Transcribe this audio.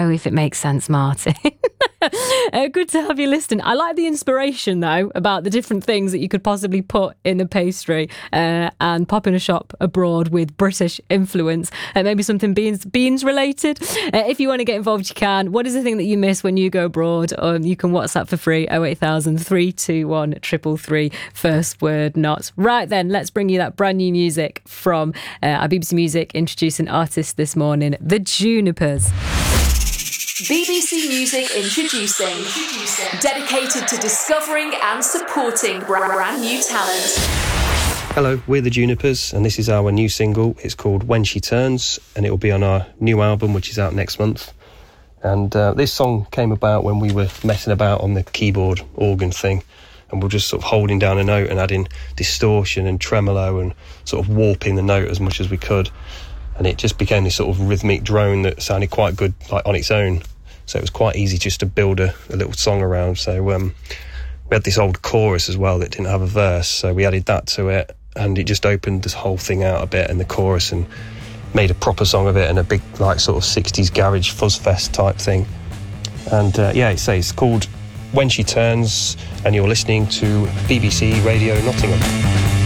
know if it makes sense, Martin. Good to have you listening. I like the inspiration, though, about the different things that you could possibly put in a pastry and pop in a shop abroad with British influence. Maybe something beans related. If you want to get involved, you can. What is the thing that you miss when you go abroad? You can WhatsApp for free, 08000 321 333, first word not. Right then, let's bring you that brand new music from our BBC Music introducing artist this morning, The Junipers. BBC Music introducing. Dedicated to discovering and supporting brand new talent. Hello, we're The Junipers, and this is our new single. It's called When She Turns, and it will be on our new album, which is out next month. And this song came about when we were messing about on the keyboard organ thing, and we're just sort of holding down a note and adding distortion and tremolo and sort of warping the note as much as we could. And it just became this sort of rhythmic drone that sounded quite good, like on its own. So it was quite easy just to build a little song around. So we had this old chorus as well that didn't have a verse, so we added that to it, and it just opened this whole thing out a bit in the chorus and made a proper song of it, and a big like sort of 60s garage fuzz fest type thing. And it's called When She Turns, and you're listening to BBC Radio Nottingham.